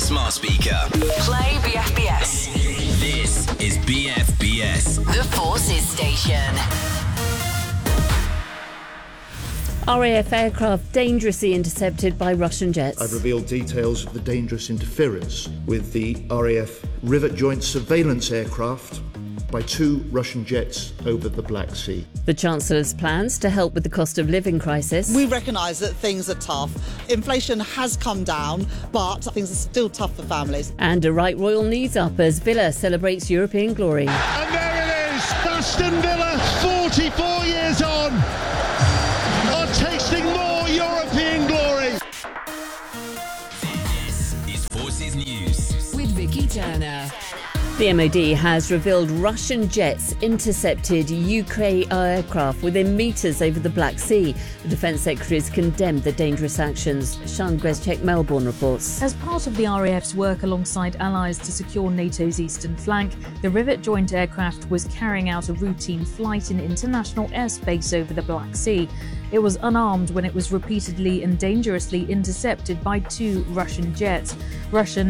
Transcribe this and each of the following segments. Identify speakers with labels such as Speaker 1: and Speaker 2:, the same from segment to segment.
Speaker 1: smart speaker.
Speaker 2: Play BFBS.
Speaker 1: This is BFBS.
Speaker 2: The Forces Station.
Speaker 3: RAF aircraft dangerously intercepted by Russian jets.
Speaker 4: I've revealed details of the dangerous interference with the RAF Rivet Joint Surveillance aircraft by 2 Russian jets over the Black Sea.
Speaker 3: The Chancellor's plans to help with the cost of living crisis.
Speaker 5: We recognise that things are tough. Inflation has come down, but things are still tough for families.
Speaker 3: And a right royal knees up as Villa celebrates European glory.
Speaker 6: And there it is, Aston Villa, 44 years on, are tasting more European glory.
Speaker 1: This is Forces News.
Speaker 2: With Vicky Turner.
Speaker 3: The MOD has revealed Russian jets intercepted UK aircraft within metres over the Black Sea. The Defence Secretary has condemned the dangerous actions. Sian Gwezczek, Melbourne reports.
Speaker 7: As part of the RAF's work alongside allies to secure NATO's eastern flank, the Rivet joint aircraft was carrying out a routine flight in international airspace over the Black Sea. It was unarmed when it was repeatedly and dangerously intercepted by 2 Russian jets. Russian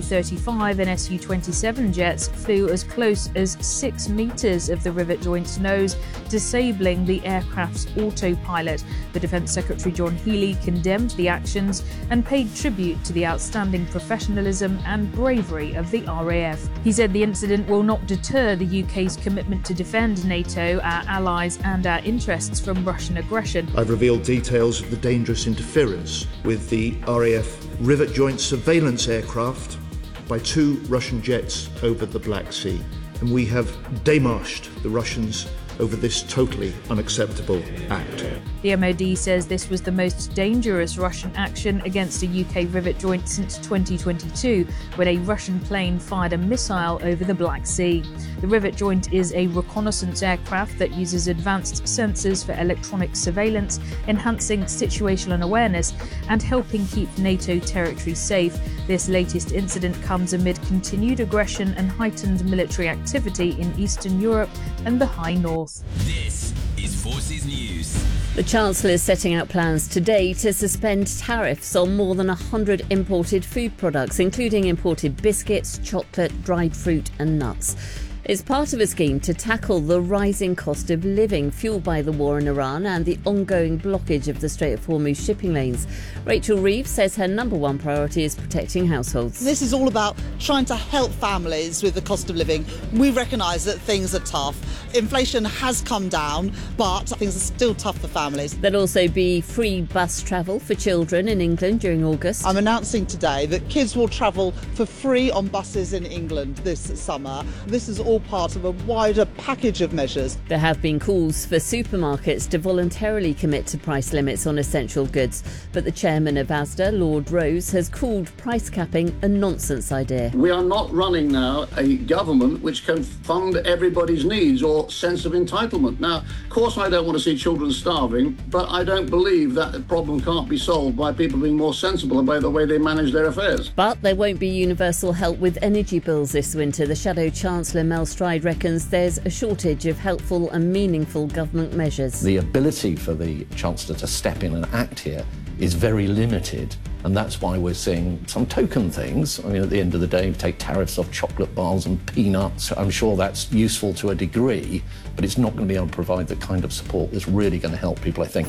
Speaker 7: Su-35 and Su-27 jets flew as close as 6 metres of the Rivet joint's nose, disabling the aircraft's autopilot. The Defence Secretary John Healey condemned the actions and paid tribute to the outstanding professionalism and bravery of the RAF. He said the incident will not deter the UK's commitment to defend NATO, our allies and our interests from Russian aggression.
Speaker 4: I've revealed details of the dangerous interference with the RAF Rivet Joint Surveillance aircraft by 2 Russian jets over the Black Sea. And we have démarched the Russians over this totally unacceptable act.
Speaker 7: The MOD says this was the most dangerous Russian action against a UK Rivet joint since 2022, when a Russian plane fired a missile over the Black Sea. The Rivet joint is a reconnaissance aircraft that uses advanced sensors for electronic surveillance, enhancing situational awareness and helping keep NATO territory safe. This latest incident comes amid continued aggression and heightened military activity in Eastern Europe and the High North.
Speaker 1: This is Forces News.
Speaker 3: The Chancellor is setting out plans today to suspend tariffs on more than 100 imported food products, including imported biscuits, chocolate, dried fruit and nuts. It's part of a scheme to tackle the rising cost of living fuelled by the war in Iran and the ongoing blockage of the Strait of Hormuz shipping lanes. Rachel Reeves says her number one priority is protecting households.
Speaker 5: This is all about trying to help families with the cost of living. We recognise that things are tough. Inflation has come down, but things are still tough for families.
Speaker 3: There'll also be free bus travel for children in England during August.
Speaker 5: I'm announcing today that kids will travel for free on buses in England this summer. This is all part of a wider package of measures.
Speaker 3: There have been calls for supermarkets to voluntarily commit to price limits on essential goods, but the chairman of Asda, Lord Rose, has called price capping a nonsense idea.
Speaker 8: We are not running now a government which can fund everybody's needs or sense of entitlement. Now, of course, I don't want to see children starving, but I don't believe that the problem can't be solved by people being more sensible about the way they manage their affairs.
Speaker 3: But there won't be universal help with energy bills this winter. The Shadow Chancellor, Mel Stride, reckons there's a shortage of helpful and meaningful government measures.
Speaker 9: The ability for the Chancellor to step in and act here is very limited, and that's why we're seeing some token things. I mean, at the end of the day, take tariffs off chocolate bars and peanuts. I'm sure that's useful to a degree, but it's not going to be able to provide the kind of support that's really going to help people, I think.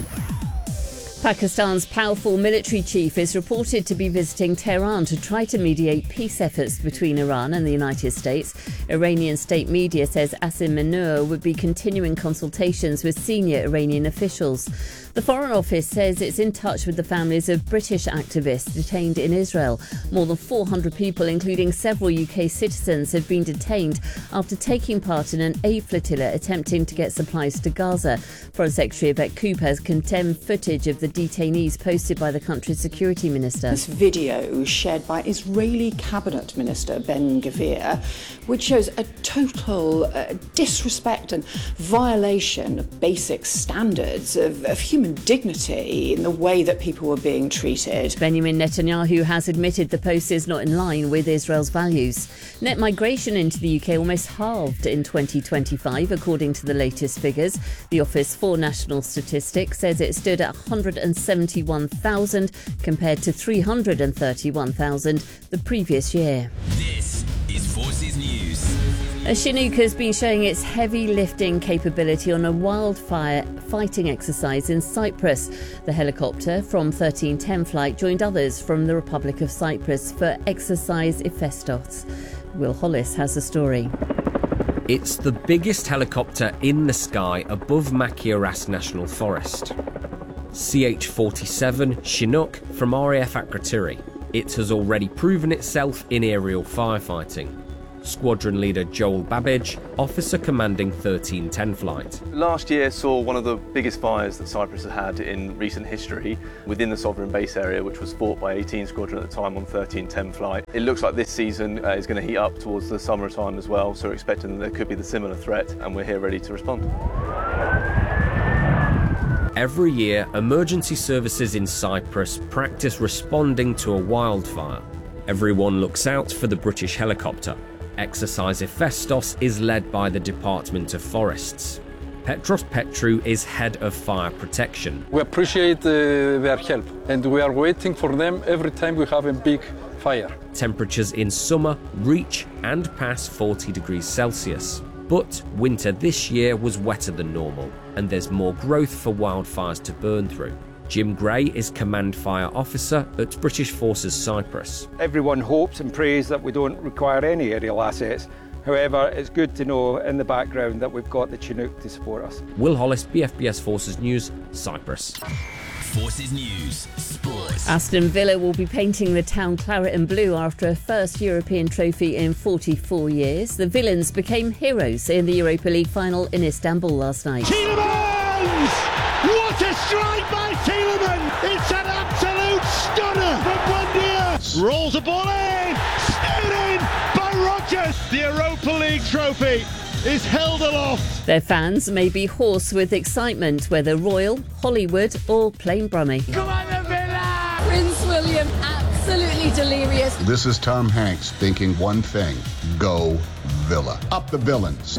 Speaker 3: Pakistan's powerful military chief is reported to be visiting Tehran to try to mediate peace efforts between Iran and the United States. Iranian state media says Asim Munir would be continuing consultations with senior Iranian officials. The Foreign Office says it's in touch with the families of British activists detained in Israel. More than 400 people, including several UK citizens, have been detained after taking part in an aid flotilla attempting to get supplies to Gaza. Foreign Secretary Yvette Cooper has condemned footage of the detainees posted by the country's security minister.
Speaker 10: This video shared by Israeli cabinet minister Ben Gvir, which shows a total disrespect and violation of basic standards of human dignity in the way that people were being treated.
Speaker 3: Benjamin Netanyahu has admitted the post is not in line with Israel's values. Net migration into the UK almost halved in 2025, according to the latest figures. The Office for National Statistics says it stood at 471,000 compared to 331,000 the previous year.
Speaker 1: This is Forces News.
Speaker 3: A Chinook has been showing its heavy lifting capability on a wildfire fighting exercise in Cyprus. The helicopter from 1310 flight joined others from the Republic of Cyprus for exercise Hephaestos. Will Hollis has the story.
Speaker 11: It's the biggest helicopter in the sky above Machiaras National Forest. CH-47 Chinook from RAF Akrotiri. It has already proven itself in aerial firefighting. Squadron leader Joel Babbage, officer commanding 1310 flight.
Speaker 12: Last year saw one of the biggest fires that Cyprus has had in recent history within the sovereign base area, which was fought by 18 Squadron at the time on 1310 flight. It looks like this season is going to heat up towards the summertime as well, so we're expecting that there could be the similar threat, and we're here ready to respond.
Speaker 11: Every year, emergency services in Cyprus practice responding to a wildfire. Everyone looks out for the British helicopter. Exercise Hephaestos is led by the Department of Forests. Petros Petrou is head of fire protection.
Speaker 13: We appreciate their help, and we are waiting for them every time we have a big fire.
Speaker 11: Temperatures in summer reach and pass 40 degrees Celsius. But winter this year was wetter than normal, and there's more growth for wildfires to burn through. Jim Gray is Command Fire Officer at British Forces Cyprus.
Speaker 14: Everyone hopes and prays that we don't require any aerial assets. However, it's good to know in the background that we've got the Chinook to support us.
Speaker 11: Will Hollis, BFBS Forces News, Cyprus.
Speaker 1: Forces News, Sports.
Speaker 3: Aston Villa will be painting the town claret and blue after a first European trophy in 44 years. The Villains became heroes in the Europa League final in Istanbul last night.
Speaker 6: Tielemans! What a strike by Tielemans! It's an absolute stunner from Buendia! Rolls the ball in! Stayed in by Rodgers! The Europa League trophy is held aloft.
Speaker 3: Their fans may be hoarse with excitement, whether Royal, Hollywood or plain Brummie.
Speaker 6: Come on, the Villa!
Speaker 2: Prince William, absolutely delirious.
Speaker 15: This is Tom Hanks thinking one thing: go Villa. Up the Villains.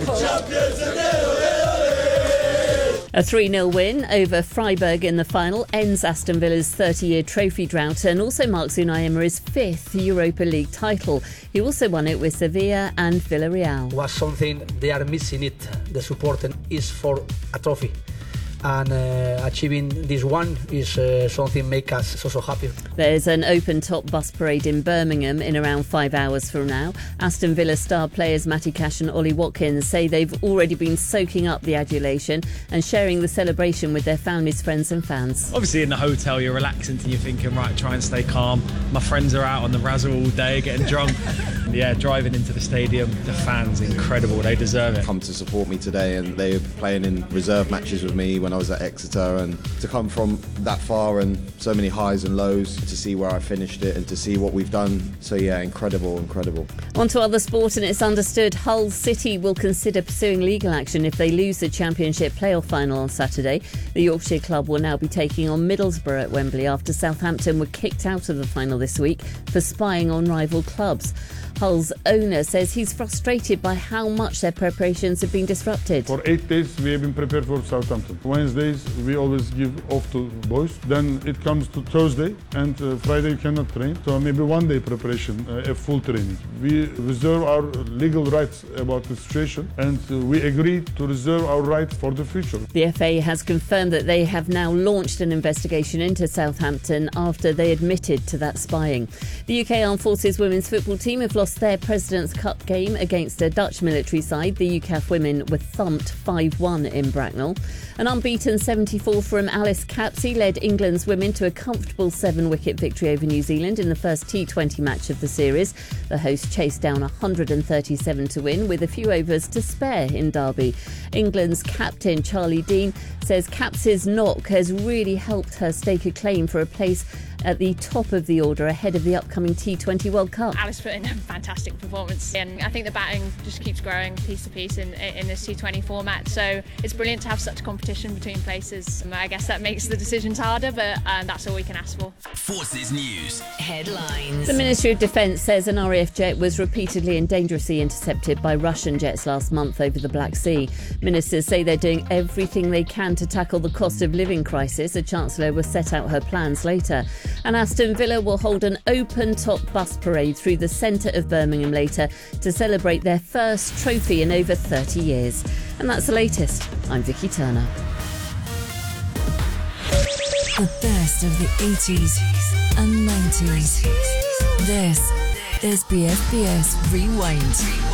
Speaker 3: A 3-0 win over Freiburg in the final ends Aston Villa's 30-year trophy drought and also marks Unai Emery's 5th Europa League title. He also won it with Sevilla and Villarreal.
Speaker 16: Was something they are missing it. The support is for a trophy. And achieving this one is something make us so happy.
Speaker 3: There's an open-top bus parade in Birmingham in around 5 hours from now. Aston Villa star players Matty Cash and Ollie Watkins say they've already been soaking up the adulation and sharing the celebration with their families, friends and fans.
Speaker 17: Obviously in the hotel you're relaxing and you're thinking, right, try and stay calm. My friends are out on the razzle all day getting drunk. Yeah, driving into the stadium, the fans, incredible, they deserve it.
Speaker 18: Come to support me today, and they were playing in reserve matches with me when I was at Exeter, and to come from that far and so many highs and lows, to see where I finished it and to see what we've done. So yeah, incredible.
Speaker 3: On to other sport, and it's understood Hull City will consider pursuing legal action if they lose the Championship playoff final on Saturday. The Yorkshire club will now be taking on Middlesbrough at Wembley after Southampton were kicked out of the final this week for spying on rival clubs. Hull's owner says he's frustrated by how much their preparations have been disrupted.
Speaker 19: For 8 days we have been prepared for Southampton. Wednesdays we always give off to boys. Then it comes to Thursday and Friday you cannot train. So maybe 1 day preparation, a full training. We reserve our legal rights about the situation and we agree to reserve our rights for the future.
Speaker 3: The FA has confirmed that they have now launched an investigation into Southampton after they admitted to that spying. The UK Armed Forces women's football team have lost their President's Cup game against a Dutch military side. The UCAF women were thumped 5-1 in Bracknell. An unbeaten 74 from Alice Capsey led England's women to a comfortable 7-wicket victory over New Zealand in the first T20 match of the series. The hosts chased down 137 to win with a few overs to spare in Derby. England's captain Charlie Dean says Capsey's knock has really helped her stake a claim for a place at the top of the order ahead of the upcoming T20 World Cup.
Speaker 20: Alice put in a fantastic performance, and I think the batting just keeps growing piece to piece in this T20 format, so it's brilliant to have such competition between places. I guess that makes the decisions harder, but that's all we can ask for.
Speaker 1: Forces News
Speaker 3: headlines. The Ministry of Defence says an RAF jet was repeatedly and dangerously intercepted by Russian jets last month over the Black Sea. Ministers say they're doing everything they can to tackle the cost of living crisis. The Chancellor will set out her plans later. And Aston Villa will hold an open-top bus parade through the centre of Birmingham later to celebrate their first trophy in over 30 years. And that's the latest. I'm Vicky Turner.
Speaker 21: The best of the 80s and 90s. This is BFBS Rewind.